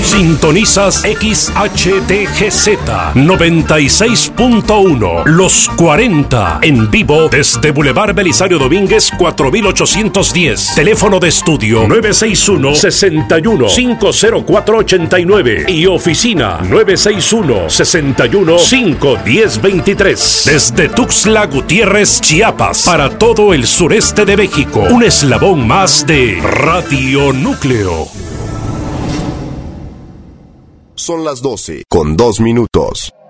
Sintonizas XHTGZ 96.1 Los 40 en vivo desde Boulevard Belisario Domínguez 4810. Teléfono de estudio 961-61-50489 y oficina 961-61-51023. Desde Tuxtla Gutiérrez, Chiapas, para todo el sureste de México. Un eslabón más de Radio Núcleo. Son las 12:02.